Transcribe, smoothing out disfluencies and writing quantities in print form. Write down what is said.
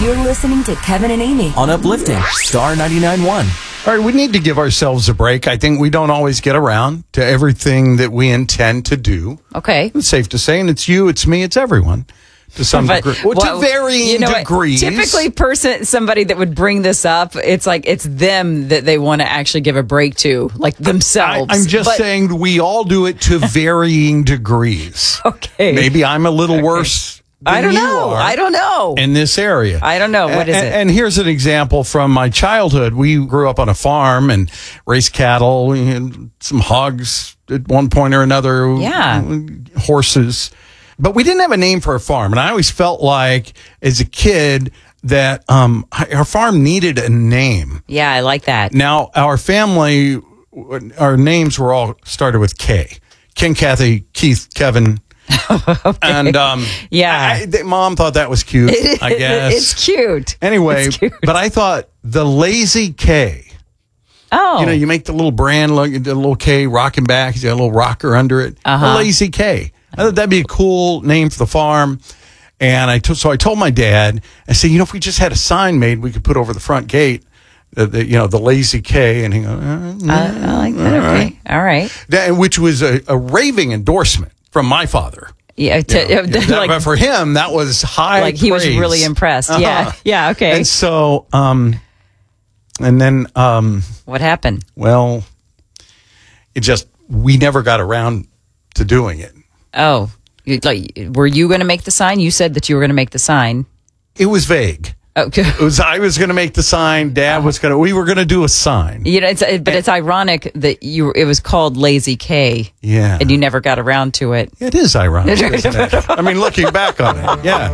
You're listening to Kevin and Amy on Uplifting Star 99.1. All right, we need to give ourselves a break. I think we don't always get around to everything that we intend to do. Okay. It's safe to say, and it's you, it's me, it's everyone. To some degree. Well, to varying degrees. Typically, somebody that would bring this up, it's like it's them that they want to actually give a break to, like themselves. I'm just saying we all do it to varying degrees. Okay. Maybe I'm a little worse than I don't you know. are I don't know. in this area. I don't know. What is it? And here's an example from my childhood. We grew up on a farm and raised cattle, and some hogs at one point or another. Yeah. Horses. But we didn't have a name for our farm. And I always felt like, as a kid, that our farm needed a name. Yeah, I like that. Now, our family, our names were all started with K. Ken, Kathy, Keith, Kevin. Okay. And yeah, Mom thought that was cute, I guess. It's cute. Anyway, it's cute. But I thought the Lazy K. Oh. You know, you make the little brand, look, the little K rocking back, you got a little rocker under it. Uh-huh. A Lazy K. I thought that'd be a cool name for the farm. And so I told my dad, I said, if we just had a sign made, we could put over the front gate, the Lazy K. And he goes, I like that. Okay. All right. Which was a raving endorsement from my father. Yeah. But for him, that was high Like he was praise. really impressed. Uh-huh. Yeah. Yeah. Okay. And so, and then, what happened? well, we never got around to doing it. Oh, were you going to make the sign? You said that you were going to make the sign. It was vague. Okay. I was going to make the sign. Dad was we were going to do a sign. It's ironic that it was called Lazy K. Yeah. And you never got around to it. It is ironic, isn't it? I mean, looking back on it. Yeah.